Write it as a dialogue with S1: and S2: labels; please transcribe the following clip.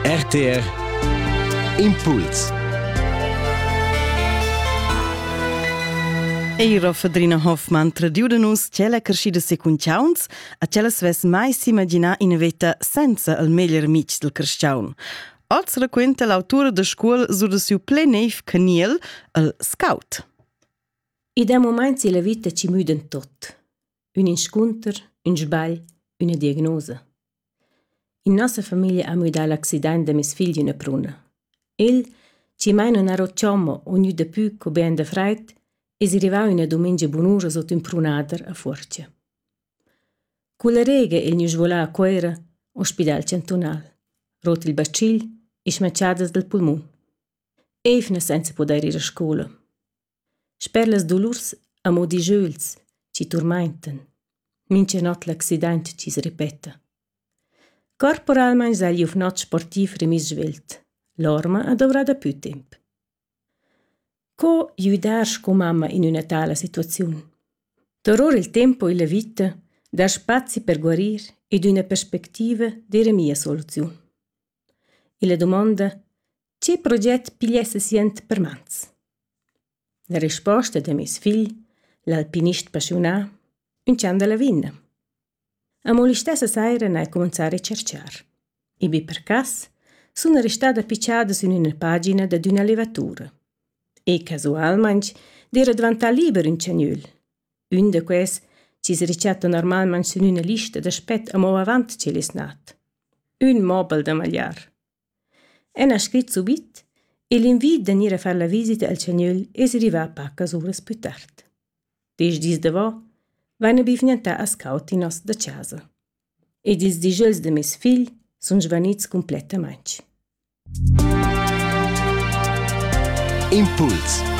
S1: RTR Impuls.
S2: Eiro Fadrina Hoffmann tradiuda nus cella crescida secunchauns a cella sves mai si imaginar in veta senza il meglier amic del creschaun. Oz racquenta l'autura da scuola sur da siu pleneif caniel, il scout.
S3: I da momenti la vita ci müden tot. Un inscunter, un sbagl, una diagnosa. In nostra famiglia ha müda l'accident de mis figli una pruna. El ci mai non ha rocciommo ogni da più co ben da freit e si arrivava una domenica bunura sotto un prunader a Forcia. Con la rega il nu svolà a Coira, ospedal centonal, rot il bacil e smacciadas del pulmon. Efna senza poder ir a scuola. Sper las dolurs a modi jöls ci turmenten. Mince not l'accident ci si ripeta. Corporalmein sei uf not sportiv remis svelt. L'orma ha dovrada più temp. Co aiudar co mamma in una tale situazione? Toror il tempo e la vita, dar spazi per guarir ed una perspectiva della mia soluzione. E la domanda, che proget pigliesse sient per mans? La risposta de mis figli, l'alpinist passionà, un cian della vinna. Amo li stessa saira n'hai cominciare a cerciar. E bi per cas, sono restata appicciata su una pagina da d'una levatura. E casualmente d'era diventà libero un ciagnul. Un de quels ci si ricetta normalmente su una lista d'aspet a mo avant ce l'es nat. Un mobile da magliar. En ha scritto subit e l'invit d'anir a far la visita al ciagnul e si arriva a pacas oras più tard. Des dis davò, vaina bifniantà a scout in nos da casa. E dis digels de mes figli sun svanits completamente.
S1: Impuls.